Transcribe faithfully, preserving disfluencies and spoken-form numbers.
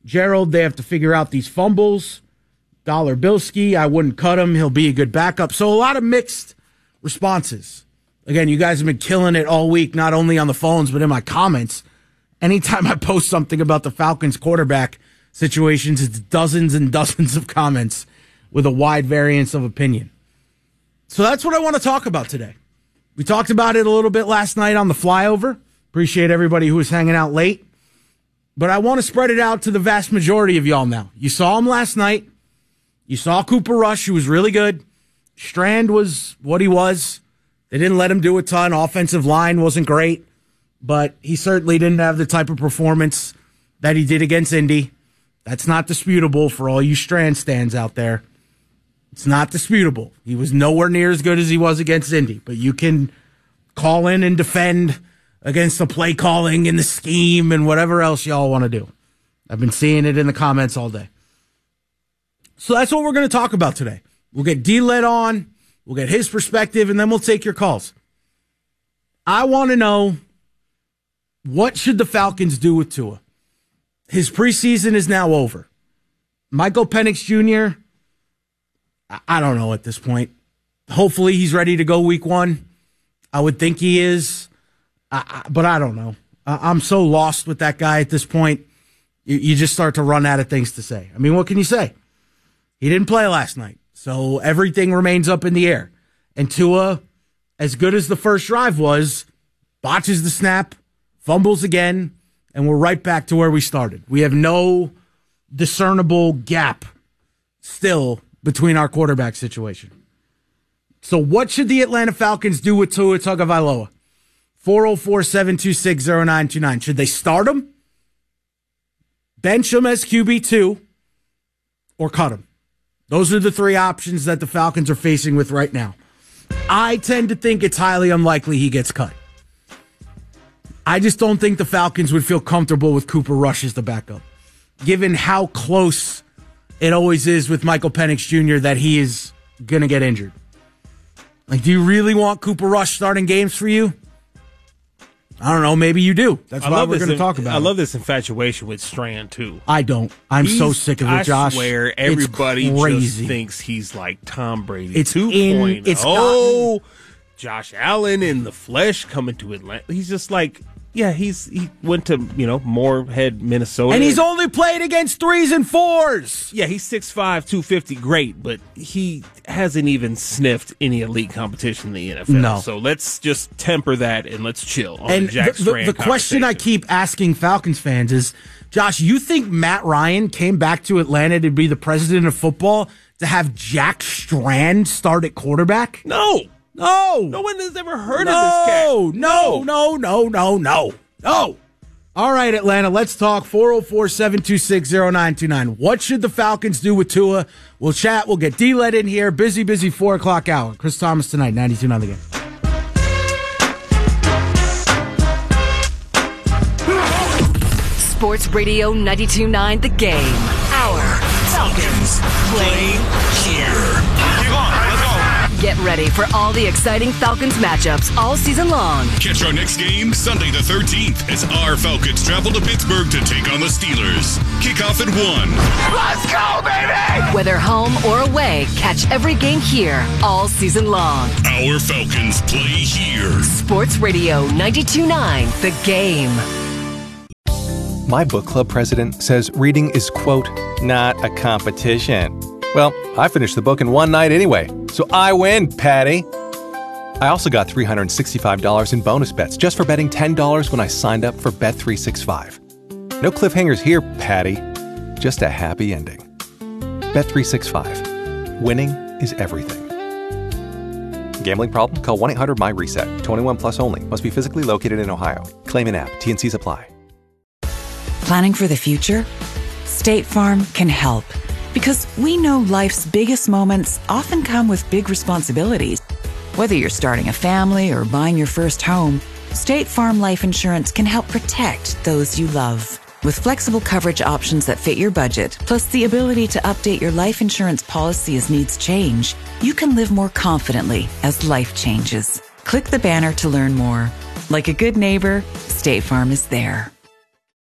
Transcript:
Gerald, they have to figure out these fumbles. Dollar Bilski, I wouldn't cut him. He'll be a good backup. So a lot of mixed responses. Again, you guys have been killing it all week, not only on the phones, but in my comments. Anytime I post something about the Falcons quarterback situations, it's dozens and dozens of comments with a wide variance of opinion. So that's what I want to talk about today. We talked about it a little bit last night on the flyover. Appreciate everybody who was hanging out late. But I want to spread it out to the vast majority of y'all now. You saw him last night. You saw Cooper Rush, who was really good. Strand was what he was. They didn't let him do a ton. Offensive line wasn't great. But he certainly didn't have the type of performance that he did against Indy. That's not disputable for all you Strand stands out there. It's not disputable. He was nowhere near as good as he was against Indy. But you can call in and defend against the play calling and the scheme and whatever else y'all want to do. I've been seeing it in the comments all day. So that's what we're going to talk about today. We'll get D-Led on, we'll get his perspective, and then we'll take your calls. I want to know, what should the Falcons do with Tua? His preseason is now over. Michael Penix Junior, I don't know at this point. Hopefully he's ready to go week one. I would think he is. I, I, but I don't know. I, I'm so lost with that guy at this point. You, you just start to run out of things to say. I mean, what can you say? He didn't play last night, so everything remains up in the air. And Tua, as good as the first drive was, botches the snap, fumbles again, and we're right back to where we started. We have no discernible gap still between our quarterback situation. So what should the Atlanta Falcons do with Tua Tagovailoa? four oh four, seven two six, oh nine two nine. Should they start him, bench him as Q B two, or cut him? Those are the three options that the Falcons are facing with right now. I tend to think it's highly unlikely he gets cut. I just don't think the Falcons would feel comfortable with Cooper Rush as the backup, given how close it always is with Michael Penix Junior that he is going to get injured. Like, do you really want Cooper Rush starting games for you? I don't know. Maybe you do. That's I why love we're going to in, talk about I it. love this infatuation with Strand, too. I don't. I'm He's, so sick of it, Josh. I swear, everybody it's crazy. just thinks he's like Tom Brady it's two point oh. It's gotten, Josh Allen in the flesh coming to Atlanta. He's just like, yeah, he's he went to, you know, Moorhead, Minnesota. And he's only played against threes and fours. Yeah, he's six five, two fifty, great, but he hasn't even sniffed any elite competition in the N F L. No. So let's just temper that and let's chill on and the Jack the, Strand the, the question I keep asking Falcons fans is, Josh, you think Matt Ryan came back to Atlanta to be the president of football to have Jack Strand start at quarterback? No. No. No one has ever heard no, of this cat. No, no, no, no, no, no. All right, Atlanta, let's talk. four oh four, seven two six, oh nine two nine. What should the Falcons do with Tua? We'll chat. We'll get D-Led in here. Busy, busy four o'clock hour. Chris Thomas tonight, ninety-two nine The Game. Sports Radio ninety-two nine The Game. Our Falcons play here. Keep on. Let's go. Get ready for all the exciting Falcons matchups all season long. Catch our next game Sunday the thirteenth as our Falcons travel to Pittsburgh to take on the Steelers. Kickoff at one. Let's go, baby! Whether home or away, catch every game here all season long. Our Falcons play here. Sports Radio ninety-two nine The Game. My book club president says reading is, quote, not a competition. Well, I finished the book in one night anyway, so I win, Patty. I also got three hundred sixty-five dollars in bonus bets just for betting ten dollars when I signed up for Bet three sixty-five. No cliffhangers here, Patty. Just a happy ending. Bet three sixty-five. Winning is everything. Gambling problem? Call one eight hundred my reset. twenty-one plus only. Must be physically located in Ohio. Claim in app. T N Cs apply. Planning for the future? State Farm can help. Because we know life's biggest moments often come with big responsibilities. Whether you're starting a family or buying your first home, State Farm Life Insurance can help protect those you love. With flexible coverage options that fit your budget, plus the ability to update your life insurance policy as needs change, you can live more confidently as life changes. Click the banner to learn more. Like a good neighbor, State Farm is there.